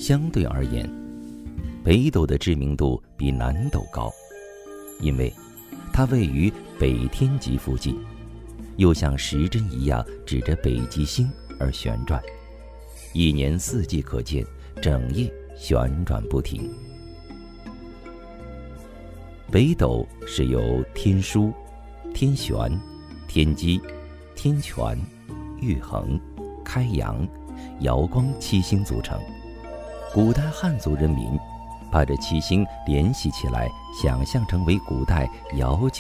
相对而言，北斗的知名度比南斗高，因为它位于北天极附近，又像时针一样指着北极星而旋转，一年四季可见，整夜旋转不停。北斗是由天枢、天璇、天机、天权、玉衡、开阳、瑶光七星组成。古代汉族人民把这七星联系起来，想象成为古代瑶九